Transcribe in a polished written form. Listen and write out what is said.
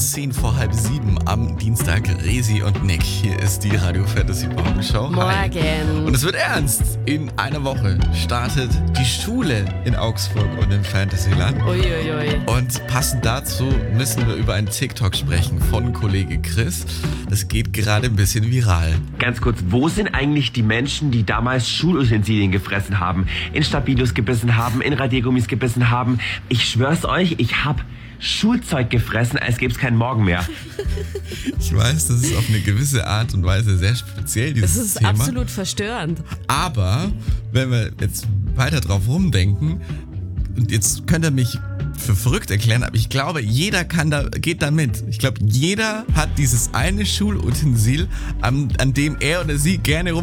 10 vor halb 7 am Dienstag. Resi und Nick. Hier ist die Radio Fantasy Morgenshow. Morgen. Und es wird ernst. In einer Woche startet die Schule in Augsburg und im Fantasyland. Uiuiui. Und passend dazu müssen wir über einen TikTok sprechen von Kollege Chris. Das geht gerade ein bisschen viral. Ganz kurz, wo sind eigentlich die Menschen, die damals Schulutensilien gefressen haben, in Stabilos gebissen haben, in Radiergummis gebissen haben? Ich schwör's euch, ich hab Schulzeug gefressen, als gäbe es keinen Morgen mehr. Ich weiß, das ist auf eine gewisse Art und Weise sehr speziell, dieses Das ist Thema. absolut verstörend. Aber, wenn wir jetzt weiter drauf rumdenken, und jetzt könnt ihr mich für verrückt erklären, aber ich glaube, jeder geht da mit. Ich glaube, jeder hat dieses eine Schulutensil, an dem er oder sie gerne